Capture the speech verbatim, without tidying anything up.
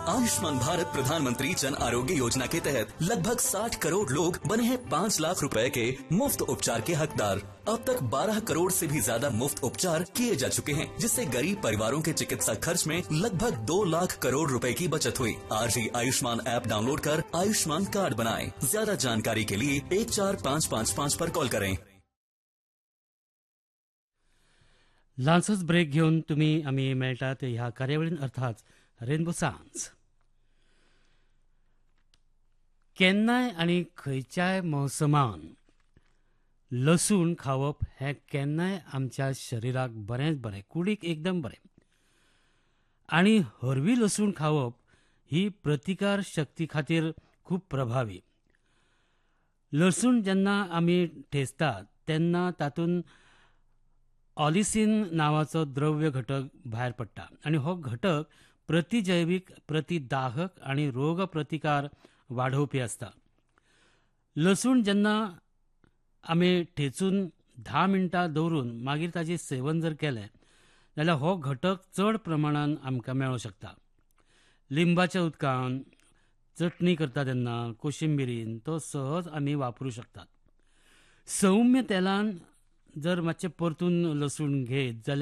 आयुष्मान भारत प्रधानमंत्री जन आरोग्य योजना के तहत लगभग साठ करोड़ लोग बने हैं पाँच लाख रुपए के मुफ्त उपचार के हकदार। अब तक बारह करोड़ से भी ज्यादा मुफ्त उपचार किए जा चुके हैं, जिससे गरीब परिवारों के चिकित्सा खर्च में लगभग दो लाख करोड़ रुपए की बचत हुई। आज ही आयुष्मान ऐप डाउनलोड कर आयुष्मान कार्ड बनाएं। ज्यादा जानकारी के लिए एक चार पाँच पाँच पाँच पर कॉल करें। ल्हानसोच ब्रेक घेऊन तुम्ही आम्ही मेळटात ह्या कार्यावळीन, अर्थात रेनबो सांज. केन्नाय आनी खंयच्याय मोसमान लसूण खावप हें केन्नाय आमच्या शरिराक बरेंच बरें, कुडीक एकदम बरें. आनी हरवी लसूण खावप ही प्रतिकार शक्ती खातीर खूब प्रभावी. लसूण जेन्ना आमी ठेचतात तेन्ना तातूंत ऑलिसीन नावाचो द्रव्य घटक भायर पडटा आनी हो घटक प्रतिजैवीक, प्रतिदाहक आनी रोग प्रतिकार वाडोवपी आसता. लसूण जेन्ना आमी ठेचून धा मिनटां दवरून मागीर ताचें सेवन जर केलें जाल्यार हो घटक चड प्रमाणान आमकां मेळूं शकता. लिंबाच्या उदकान चटणी करता तेन्ना, कोशिंबिरीन तो सहज आमी वापरूं शकतात. सौम्य तेलान जर मातशें परतून लसूण घेत जाल्यार